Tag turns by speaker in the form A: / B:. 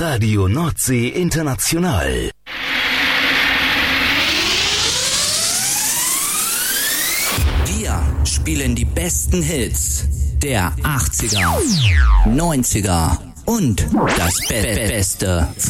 A: Radio Nordsee International.
B: Wir spielen die besten Hits der 80er, 90er und das Beste